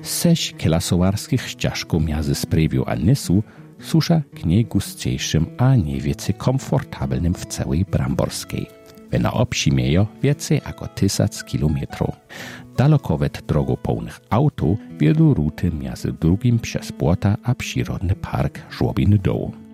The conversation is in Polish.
6 kilosowarskich ścieżków między Sprewiu a Nysu susza k najgustniejszym a najwięcej komfortabilnym w całej Bramborskiej. Na obsimiejo więcej jako 1000 kilometrów. Dalekowet drogo pełnych autów wiedu ruty między drugim przez płota a przyrodny park Żłobiny Dołu.